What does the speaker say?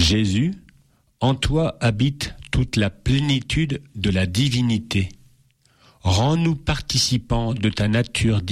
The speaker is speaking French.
Jésus, en toi habite toute la plénitude de la divinité. Rends-nous participants de ta nature divine.